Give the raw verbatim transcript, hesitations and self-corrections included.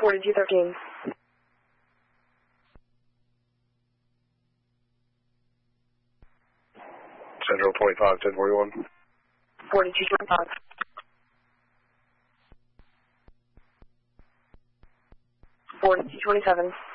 forty-two thirteen. Central twenty-five, ten forty-one. forty-two twenty-five. forty-two twenty-seven.